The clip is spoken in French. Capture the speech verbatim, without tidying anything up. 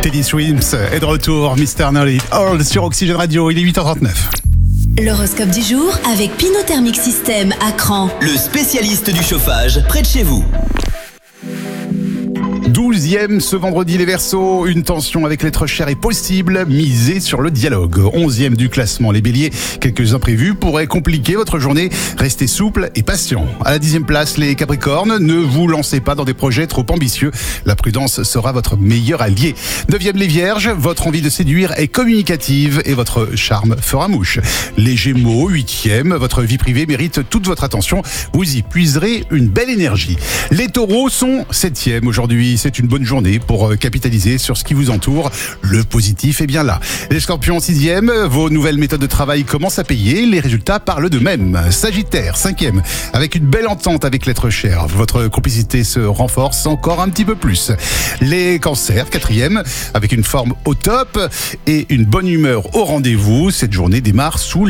Teddy Swims est de retour, mister Knowledge All sur Oxygène Radio, il est huit heures trente-neuf. L'horoscope du jour avec Pinot Thermic System à Cran. Le spécialiste du chauffage près de chez vous. douzième ce vendredi les Verseaux, une tension avec l'être cher est possible, misez sur le dialogue. onzième du classement les Béliers, quelques imprévus pourraient compliquer votre journée, restez souple et patient. À la dixième place les Capricornes, ne vous lancez pas dans des projets trop ambitieux, la prudence sera votre meilleur allié. neuvième les Vierges, votre envie de séduire est communicative et votre charme fera mouche. Les Gémeaux, huitième, votre vie privée mérite toute votre attention, vous y puiserez une belle énergie. Les Taureaux sont septième aujourd'hui, c'est une bonne journée pour capitaliser sur ce qui vous entoure. Le positif est bien là. Les Scorpions, sixième, vos nouvelles méthodes de travail commencent à payer. Les résultats parlent d'eux-mêmes. Sagittaire, cinquième, avec une belle entente avec l'être cher. Votre complicité se renforce encore un petit peu plus. Les Cancers, quatrième, avec une forme au top et une bonne humeur au rendez-vous. Cette journée démarre sous